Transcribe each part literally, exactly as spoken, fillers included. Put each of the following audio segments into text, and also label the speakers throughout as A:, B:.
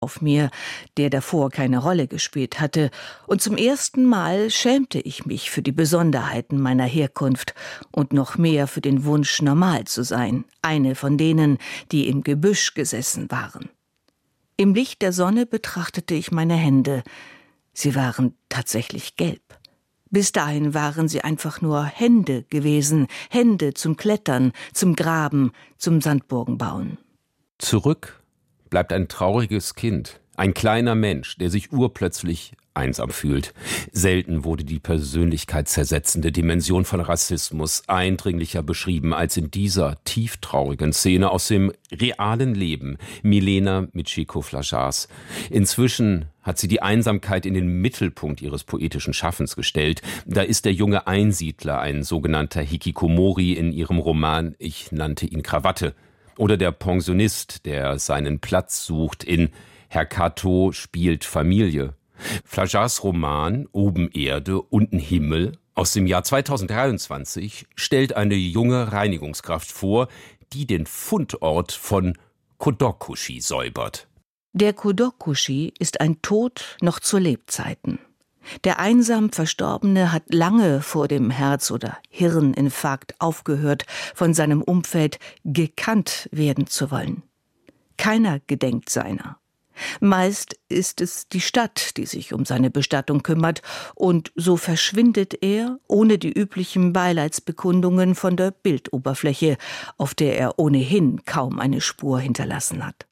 A: auf mir, der davor keine Rolle gespielt hatte, und zum ersten Mal schämte ich mich für die Besonderheiten meiner Herkunft und noch mehr für den Wunsch, normal zu sein, eine von denen, die im Gebüsch gesessen waren. Im Licht der Sonne betrachtete ich meine Hände. Sie waren tatsächlich gelb. Bis dahin waren sie einfach nur Hände gewesen, Hände zum Klettern, zum Graben, zum Sandburgenbauen.
B: Zurück bleibt ein trauriges Kind, ein kleiner Mensch, der sich urplötzlich einsam fühlt. Selten wurde die persönlichkeitszersetzende Dimension von Rassismus eindringlicher beschrieben als in dieser tieftraurigen Szene aus dem realen Leben Milena Mitschikow-Flajars. Inzwischen hat sie die Einsamkeit in den Mittelpunkt ihres poetischen Schaffens gestellt. Da ist der junge Einsiedler, ein sogenannter Hikikomori in ihrem Roman Ich nannte ihn Krawatte. Oder der Pensionist, der seinen Platz sucht in Herr Kato spielt Familie. Flajars Roman Oben Erde, unten Himmel aus dem Jahr zweitausenddreiundzwanzig stellt eine junge Reinigungskraft vor, die den Fundort von Kodokushi säubert.
A: Der Kodokushi ist ein Tod noch zu Lebzeiten. Der einsam Verstorbene hat lange vor dem Herz- oder Hirninfarkt aufgehört, von seinem Umfeld gekannt werden zu wollen. Keiner gedenkt seiner. Meist ist es die Stadt, die sich um seine Bestattung kümmert, und so verschwindet er, ohne die üblichen Beileidsbekundungen, von der Bildoberfläche, auf der er ohnehin kaum eine Spur hinterlassen hat.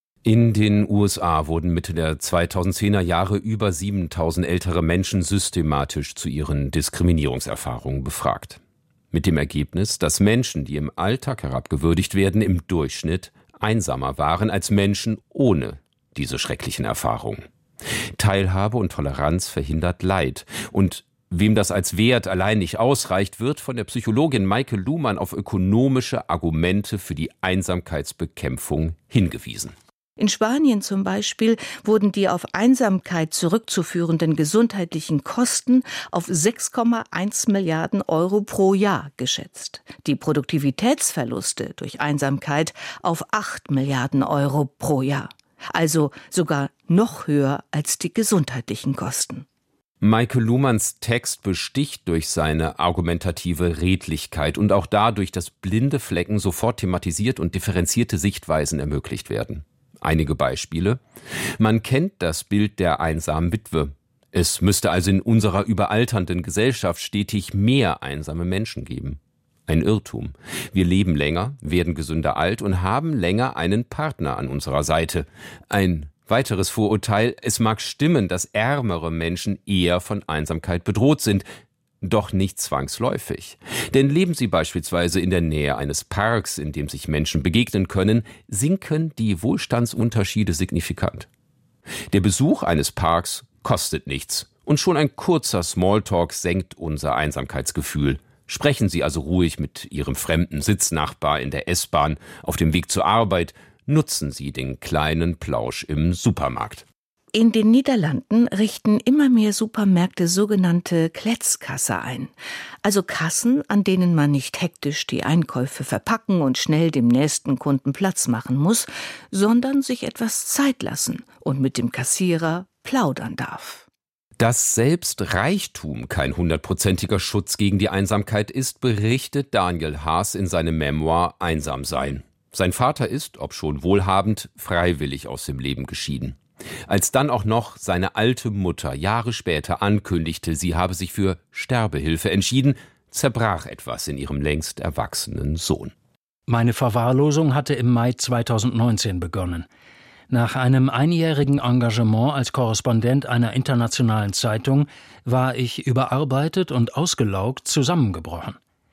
B: In den U S A wurden Mitte der zweitausendzehner Jahre über siebentausend ältere Menschen systematisch zu ihren Diskriminierungserfahrungen befragt. Mit dem Ergebnis, dass Menschen, die im Alltag herabgewürdigt werden, im Durchschnitt einsamer waren als Menschen ohne diese schrecklichen Erfahrungen. Teilhabe und Toleranz verhindert Leid. Und wem das als Wert allein nicht ausreicht, wird von der Psychologin Maike Luhmann auf ökonomische Argumente für die Einsamkeitsbekämpfung hingewiesen.
A: In Spanien zum Beispiel wurden die auf Einsamkeit zurückzuführenden gesundheitlichen Kosten auf sechs Komma eins Milliarden Euro pro Jahr geschätzt. Die Produktivitätsverluste durch Einsamkeit auf acht Milliarden Euro pro Jahr. Also sogar noch höher als die gesundheitlichen Kosten.
B: Maike Luhmanns Text besticht durch seine argumentative Redlichkeit und auch dadurch, dass blinde Flecken sofort thematisiert und differenzierte Sichtweisen ermöglicht werden. Einige Beispiele. Man kennt das Bild der einsamen Witwe. Es müsste also in unserer überalternden Gesellschaft stetig mehr einsame Menschen geben. Ein Irrtum. Wir leben länger, werden gesünder alt und haben länger einen Partner an unserer Seite. Ein weiteres Vorurteil. Es mag stimmen, dass ärmere Menschen eher von Einsamkeit bedroht sind. Doch nicht zwangsläufig. Denn leben sie beispielsweise in der Nähe eines Parks, in dem sich Menschen begegnen können, sinken die Wohlstandsunterschiede signifikant. Der Besuch eines Parks kostet nichts und schon ein kurzer Smalltalk senkt unser Einsamkeitsgefühl. Sprechen Sie also ruhig mit Ihrem fremden Sitznachbar in der S-Bahn auf dem Weg zur Arbeit, nutzen Sie den kleinen Plausch im Supermarkt.
A: In den Niederlanden richten immer mehr Supermärkte sogenannte Kletskassen ein. Also Kassen, an denen man nicht hektisch die Einkäufe verpacken und schnell dem nächsten Kunden Platz machen muss, sondern sich etwas Zeit lassen und mit dem Kassierer plaudern darf.
B: Dass selbst Reichtum kein hundertprozentiger Schutz gegen die Einsamkeit ist, berichtet Daniel Haas in seinem Memoir Einsam sein. Sein Vater ist, obschon wohlhabend, freiwillig aus dem Leben geschieden. Als dann auch noch seine alte Mutter Jahre später ankündigte, sie habe sich für Sterbehilfe entschieden, zerbrach etwas in ihrem längst erwachsenen Sohn.
C: Meine Verwahrlosung hatte im Mai zweitausendneunzehn begonnen. Nach einem einjährigen Engagement als Korrespondent einer internationalen Zeitung war ich überarbeitet und ausgelaugt zusammengebrochen.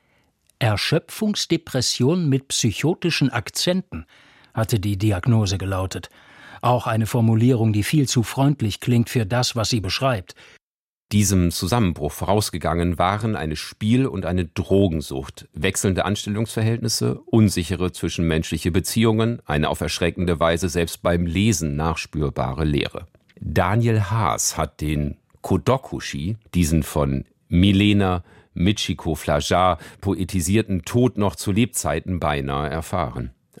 C: Erschöpfungsdepression mit psychotischen Akzenten, hatte die Diagnose gelautet. Auch eine Formulierung, die viel zu freundlich klingt für das, was sie beschreibt.
B: Diesem Zusammenbruch vorausgegangen waren eine Spiel- und eine Drogensucht, wechselnde Anstellungsverhältnisse, unsichere zwischenmenschliche Beziehungen, eine auf erschreckende Weise selbst beim Lesen nachspürbare Leere. Daniel Haas hat den Kodokushi, diesen von Milena Mitschikow-Flajar poetisierten Tod noch zu Lebzeiten beinahe erfahren.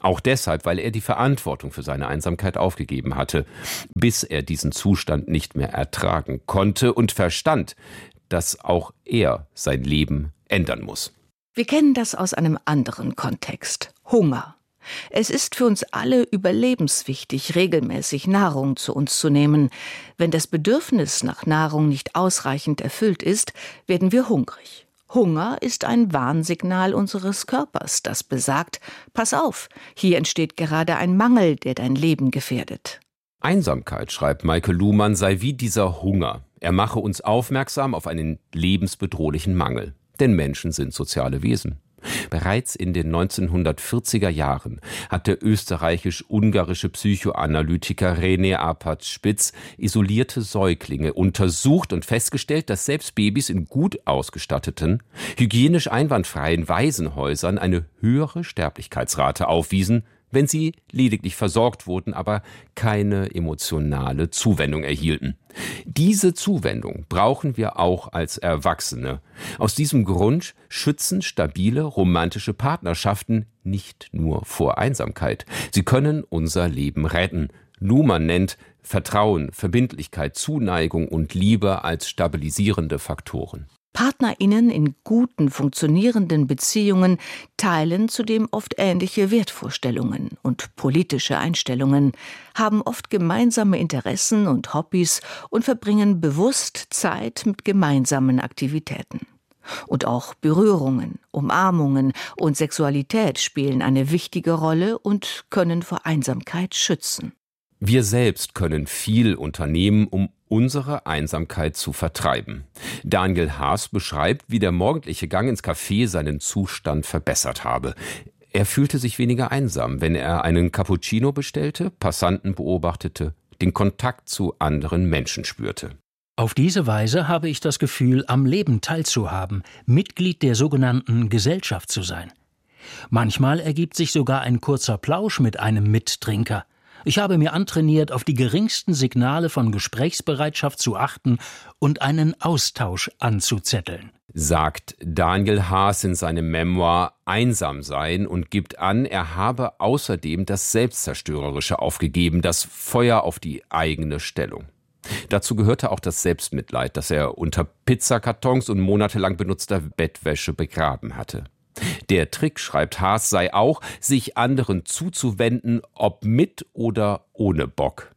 B: Auch deshalb, weil er die Verantwortung für seine Einsamkeit aufgegeben hatte, bis er diesen Zustand nicht mehr ertragen konnte und verstand, dass auch er sein Leben ändern muss.
A: Wir kennen das aus einem anderen Kontext. Hunger. Es ist für uns alle überlebenswichtig, regelmäßig Nahrung zu uns zu nehmen. Wenn das Bedürfnis nach Nahrung nicht ausreichend erfüllt ist, werden wir hungrig. Hunger ist ein Warnsignal unseres Körpers, das besagt, pass auf, hier entsteht gerade ein Mangel, der dein Leben gefährdet.
B: Einsamkeit, schreibt Michael Luhmann, sei wie dieser Hunger. Er mache uns aufmerksam auf einen lebensbedrohlichen Mangel. Denn Menschen sind soziale Wesen. Bereits in den neunzehnhundertvierziger Jahren hat der österreichisch-ungarische Psychoanalytiker René Arpad-Spitz isolierte Säuglinge untersucht und festgestellt, dass selbst Babys in gut ausgestatteten, hygienisch einwandfreien Waisenhäusern eine höhere Sterblichkeitsrate aufwiesen, wenn sie lediglich versorgt wurden, aber keine emotionale Zuwendung erhielten. Diese Zuwendung brauchen wir auch als Erwachsene. Aus diesem Grund schützen stabile romantische Partnerschaften nicht nur vor Einsamkeit. Sie können unser Leben retten. Luhmann nennt Vertrauen, Verbindlichkeit, Zuneigung und Liebe als stabilisierende Faktoren.
A: PartnerInnen in guten, funktionierenden Beziehungen teilen zudem oft ähnliche Wertvorstellungen und politische Einstellungen, haben oft gemeinsame Interessen und Hobbys und verbringen bewusst Zeit mit gemeinsamen Aktivitäten. Und auch Berührungen, Umarmungen und Sexualität spielen eine wichtige Rolle und können vor Einsamkeit schützen.
B: Wir selbst können viel unternehmen, um unsere Einsamkeit zu vertreiben. Daniel Haas beschreibt, wie der morgendliche Gang ins Café seinen Zustand verbessert habe. Er fühlte sich weniger einsam, wenn er einen Cappuccino bestellte, Passanten beobachtete, den Kontakt zu anderen Menschen spürte.
C: Auf diese Weise habe ich das Gefühl, am Leben teilzuhaben, Mitglied der sogenannten Gesellschaft zu sein. Manchmal ergibt sich sogar ein kurzer Plausch mit einem Mittrinker. Ich habe mir antrainiert, auf die geringsten Signale von Gesprächsbereitschaft zu achten und einen Austausch anzuzetteln.
B: Sagt Daniel Haas in seinem Memoir Einsam sein und gibt an, er habe außerdem das Selbstzerstörerische aufgegeben, das Feuer auf die eigene Stellung. Dazu gehörte auch das Selbstmitleid, das er unter Pizzakartons und monatelang benutzter Bettwäsche begraben hatte. Der Trick, schreibt Haas, sei auch, sich anderen zuzuwenden, ob mit oder ohne Bock.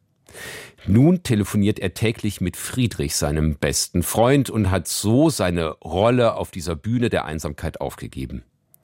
B: Nun telefoniert er täglich mit Friedrich, seinem besten Freund, und hat so seine Rolle auf dieser Bühne der Einsamkeit aufgegeben.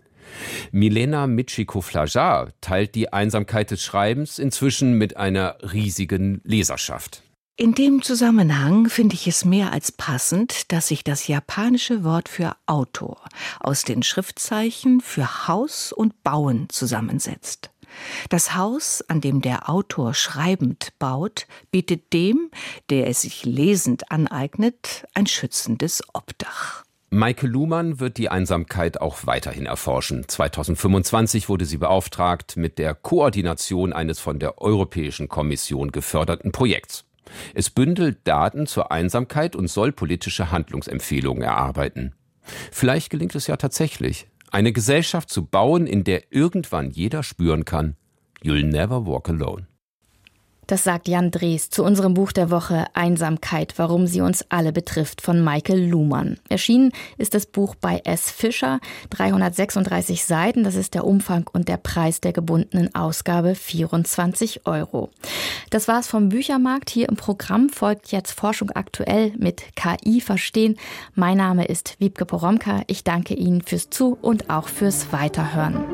B: Milena Mitschikow-Flajar teilt die Einsamkeit des Schreibens inzwischen mit einer riesigen Leserschaft.
A: In dem Zusammenhang finde ich es mehr als passend, dass sich das japanische Wort für Autor aus den Schriftzeichen für Haus und Bauen zusammensetzt. Das Haus, an dem der Autor schreibend baut, bietet dem, der es sich lesend aneignet, ein schützendes Obdach.
B: Michael Luhmann wird die Einsamkeit auch weiterhin erforschen. zweitausendfünfundzwanzig wurde sie beauftragt mit der Koordination eines von der Europäischen Kommission geförderten Projekts. Es bündelt Daten zur Einsamkeit und soll politische Handlungsempfehlungen erarbeiten. Vielleicht gelingt es ja tatsächlich, eine Gesellschaft zu bauen, in der irgendwann jeder spüren kann, you'll never walk alone.
D: Das sagt Jan Drees zu unserem Buch der Woche Einsamkeit, warum sie uns alle betrifft, von Michael Luhmann. Erschienen ist das Buch bei S. Fischer, dreihundertsechsunddreißig Seiten, das ist der Umfang und der Preis der gebundenen Ausgabe vierundzwanzig Euro. Das war's vom Büchermarkt. Hier im Programm folgt jetzt Forschung aktuell mit K I verstehen. Mein Name ist Wiebke Poromka. Ich danke Ihnen fürs Zu- und auch fürs Weiterhören.